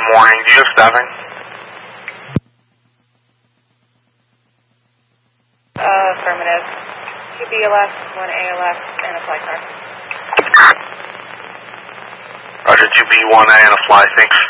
morning. Do you have staffing? Affirmative. 2 BLS, 1 ALS, and a fly car. Roger, 2B, 1A, and a fly, thanks.